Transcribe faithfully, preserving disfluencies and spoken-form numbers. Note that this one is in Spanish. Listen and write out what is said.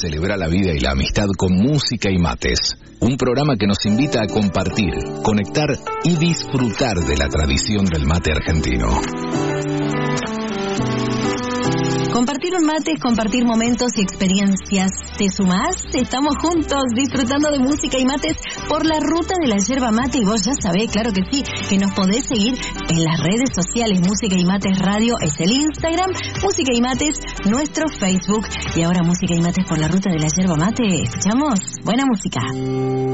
Celebra la vida y la amistad con música y mates. Un programa que nos invita a compartir, conectar y disfrutar de la tradición del mate argentino. Compartir un mate es compartir momentos y experiencias. ¿Te sumás? Estamos juntos disfrutando de música y mates por la ruta de la yerba mate. Y vos ya sabés, claro que sí, que nos podés seguir en las redes sociales. Música y Mates Radio es el Instagram, Música y Mates nuestro Facebook. Y ahora Música y Mates por la ruta de la yerba mate. ¿Escuchamos? Buena música.